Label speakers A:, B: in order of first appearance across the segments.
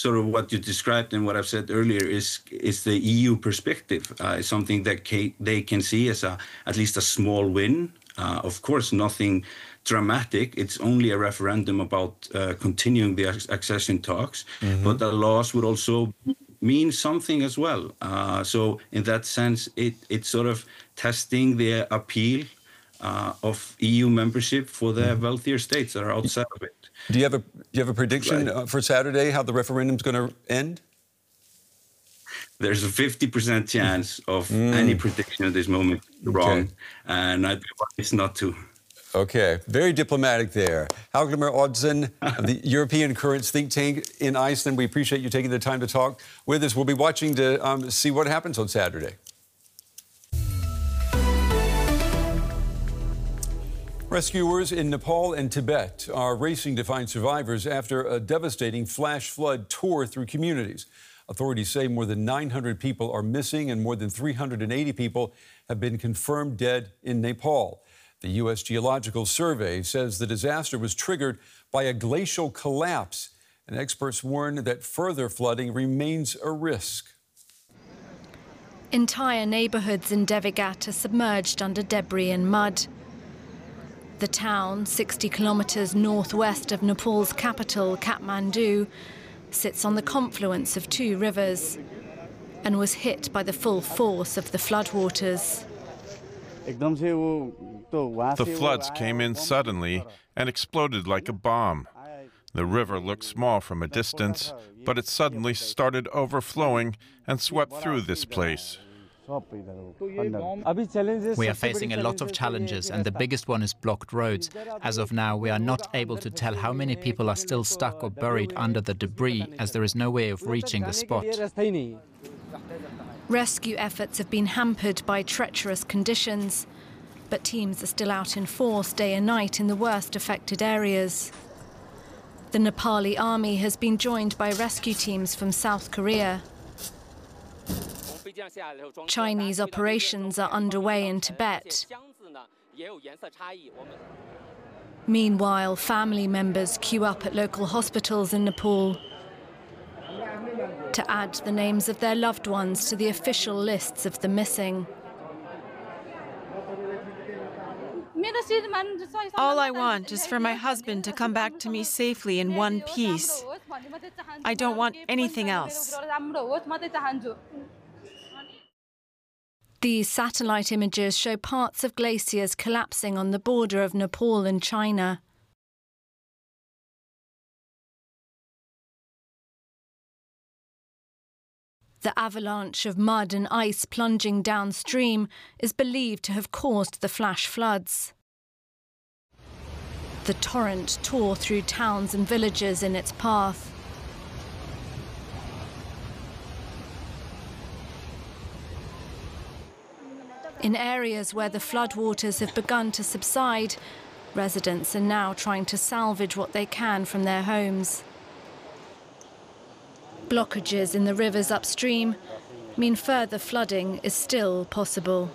A: sort of what you described and what I've said earlier is the EU perspective. It's something that they can see as at least a small win. Of course, nothing dramatic. It's only a referendum about continuing the accession talks, but the laws would also mean something as well. So in that sense, it's sort of testing the appeal of EU membership for the wealthier states that are outside of it.
B: Do you have a prediction for Saturday how the referendum's going to end?
A: There's a 50% chance of any prediction at this moment wrong, and I'd be wise not to.
B: Okay, very diplomatic there. Hallgrímur Oddsson, the European Currents think tank in Iceland. We appreciate you taking the time to talk with us. We'll be watching to see what happens on Saturday. Rescuers in Nepal and Tibet are racing to find survivors after a devastating flash flood tore through communities. Authorities say more than 900 people are missing and more than 380 people have been confirmed dead in Nepal. The U.S. Geological Survey says the disaster was triggered by a glacial collapse, and experts warn that further flooding remains a risk.
C: Entire neighborhoods in Devigat are submerged under debris and mud. The town, 60 kilometers northwest of Nepal's capital, Kathmandu, sits on the confluence of two rivers and was hit by the full force of the floodwaters.
D: The floods came in suddenly and exploded like a bomb. The river looked small from a distance, but it suddenly started overflowing and swept through this place.
E: We are facing a lot of challenges, and the biggest one is blocked roads. As of now, we are not able to tell how many people are still stuck or buried under the debris, as there is no way of reaching the spot.
C: Rescue efforts have been hampered by treacherous conditions, but teams are still out in force day and night in the worst affected areas. The Nepali army has been joined by rescue teams from South Korea. Chinese operations are underway in Tibet. Meanwhile, family members queue up at local hospitals in Nepal to add the names of their loved ones to the official lists of the missing.
F: All I want is for my husband to come back to me safely in one piece. I don't want anything else.
C: These satellite images show parts of glaciers collapsing on the border of Nepal and China. The avalanche of mud and ice plunging downstream is believed to have caused the flash floods. The torrent tore through towns and villages in its path. In areas where the floodwaters have begun to subside, residents are now trying to salvage what they can from their homes. Blockages in the rivers upstream mean further flooding is still possible.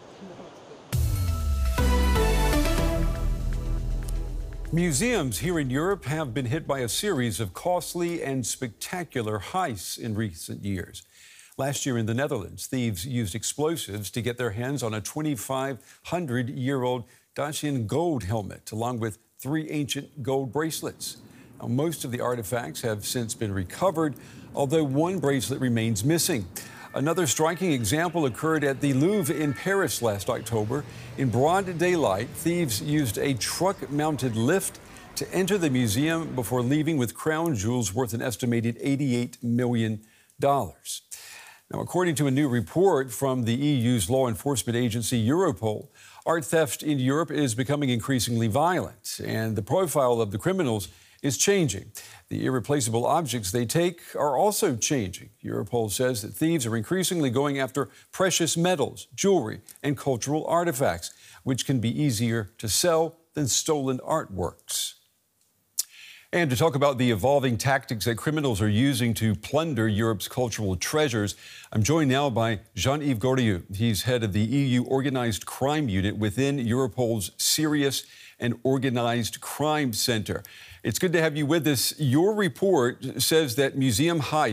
B: Museums here in Europe have been hit by a series of costly and spectacular heists in recent years. Last year in the Netherlands, thieves used explosives to get their hands on a 2,500-year-old Dacian gold helmet, along with 3 ancient gold bracelets. Now, most of the artifacts have since been recovered, although 1 bracelet remains missing. Another striking example occurred at the Louvre in Paris last October. In broad daylight, thieves used a truck-mounted lift to enter the museum before leaving with crown jewels worth an estimated $88 million. Now, according to a new report from the EU's law enforcement agency Europol, art theft in Europe is becoming increasingly violent, and the profile of the criminals is changing. The irreplaceable objects they take are also changing. Europol says that thieves are increasingly going after precious metals, jewelry, and cultural artifacts, which can be easier to sell than stolen artworks. And to talk about the evolving tactics that criminals are using to plunder Europe's cultural treasures, I'm joined now by Jean-Yves Goriot. He's head of the EU Organized Crime Unit within Europol's Serious and Organized Crime Center. It's good to have you with us. Your report says that museum heists